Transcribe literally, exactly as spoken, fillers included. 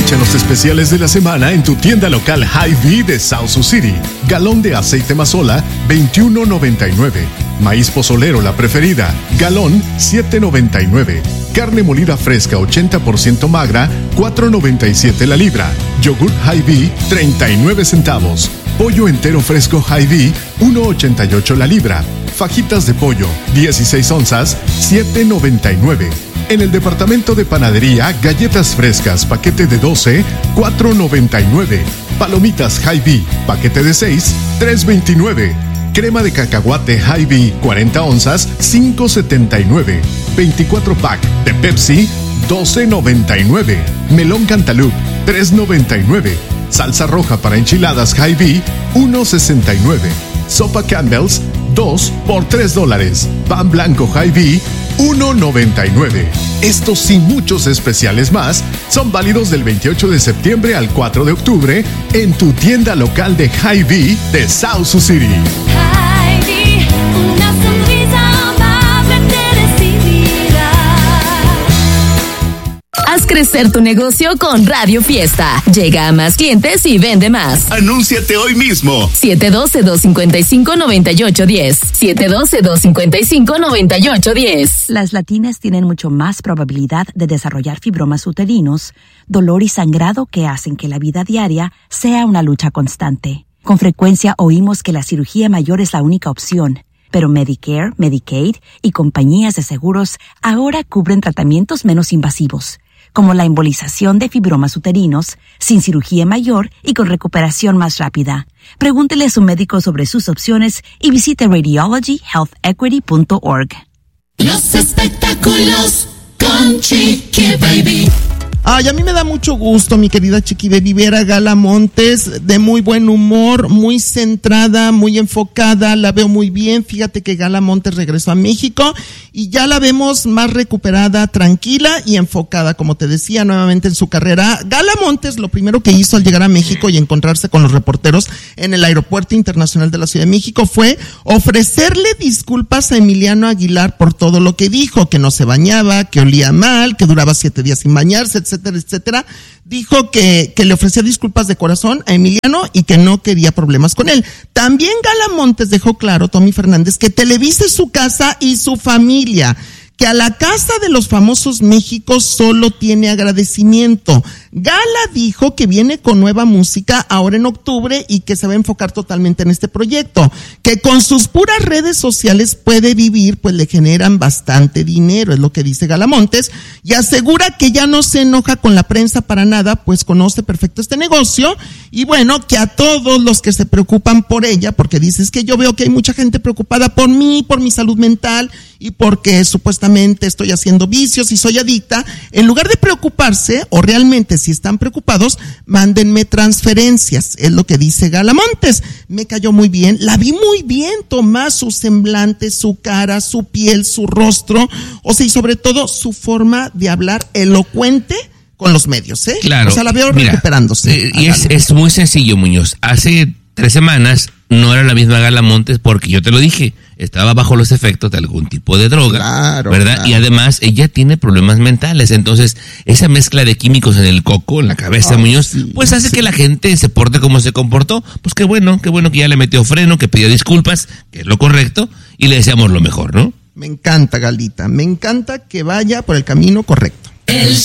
Aprovecha los especiales de la semana en tu tienda local Hy-Vee de South Sioux City. Galón de aceite Mazola, veintiuno noventa y nueve. Maíz pozolero la preferida, galón, siete noventa y nueve. Carne molida fresca ochenta por ciento magra, cuatro noventa y siete la libra. Yogur Hy-Vee, treinta y nueve centavos. Pollo entero fresco Hy-Vee, uno ochenta y ocho la libra. Fajitas de pollo, dieciséis onzas, siete noventa y nueve. En el departamento de panadería, galletas frescas, paquete de doce, cuatro noventa y nueve. Palomitas Hy-Vee, paquete de seis, tres veintinueve. Crema de cacahuate Hy-Vee, cuarenta onzas, cinco setenta y nueve. veinticuatro pack de Pepsi, doce noventa y nueve. Melón Cantaloupe, tres noventa y nueve. Salsa roja para enchiladas Hy-Vee, uno sesenta y nueve. Sopa Campbell's, dos por tres dólares. Pan blanco Hy-Vee, uno noventa y nueve. Estos y muchos especiales más son válidos del veintiocho de septiembre al cuatro de octubre en tu tienda local de Hy-Vee de South Sioux City. Hy-Vee, una sonrisa amable te recibirá. Haz crecer tu negocio con Radio Fiesta. Llega a más clientes y vende más. Anúnciate hoy mismo. siete uno dos, dos cinco cinco, nueve ocho uno cero. siete uno dos, dos cinco cinco, nueve ocho uno cero. Las latinas tienen mucho más probabilidad de desarrollar fibromas uterinos, dolor y sangrado que hacen que la vida diaria sea una lucha constante. Con frecuencia oímos que la cirugía mayor es la única opción, pero Medicare, Medicaid y compañías de seguros ahora cubren tratamientos menos invasivos, como la embolización de fibromas uterinos, sin cirugía mayor y con recuperación más rápida. Pregúntele a su médico sobre sus opciones y visite radiology health equity punto org. Los espectáculos con Chiqui Baby. Ay, a mí me da mucho gusto, mi querida Chiqui Baby, ver a Gala Montes de muy buen humor, muy centrada, muy enfocada, la veo muy bien. Fíjate que Gala Montes regresó a México y ya la vemos más recuperada, tranquila y enfocada, como te decía, nuevamente en su carrera. Gala Montes lo primero que hizo al llegar a México y encontrarse con los reporteros en el Aeropuerto Internacional de la Ciudad de México fue ofrecerle disculpas a Emiliano Aguilar por todo lo que dijo, que no se bañaba, que olía mal, que duraba siete días sin bañarse, etcétera. etcétera, etcétera, dijo que, que le ofrecía disculpas de corazón a Emiliano y que no quería problemas con él. También Gala Montes dejó claro, Tommy Fernández, que Televisa es su casa y su familia, que a la Casa de los Famosos México solo tiene agradecimiento. Gala dijo que viene con nueva música ahora en octubre y que se va a enfocar totalmente en este proyecto, que con sus puras redes sociales puede vivir, pues le generan bastante dinero, es lo que dice Gala Montes, y asegura que ya no se enoja con la prensa para nada, pues conoce perfecto este negocio, y bueno, que a todos los que se preocupan por ella, porque dice, es que yo veo que hay mucha gente preocupada por mí, por mi salud mental, y porque supuestamente estoy haciendo vicios y soy adicta, en lugar de preocuparse, o realmente si están preocupados, mándenme transferencias, es lo que dice Gala Montes. Me cayó muy bien, la vi muy bien, Tomás, su semblante, su cara, su piel, su rostro, o sea, y sobre todo su forma de hablar elocuente con los medios, ¿eh? Claro. O sea, la veo Mira, recuperándose. Eh, y es, es muy sencillo, Muñoz. Hace tres semanas no era la misma Gala Montes porque yo te lo dije, estaba bajo los efectos de algún tipo de droga, claro, ¿verdad? Claro. Y además ella tiene problemas mentales, entonces esa mezcla de químicos en el coco, en la cabeza, oh, Muñoz, sí, pues hace sí. que la gente se porte como se comportó. Pues qué bueno, qué bueno que ya le metió freno, que pidió disculpas, que es lo correcto, y le deseamos lo mejor, ¿no? Me encanta, Galita, me encanta que vaya por el camino correcto. El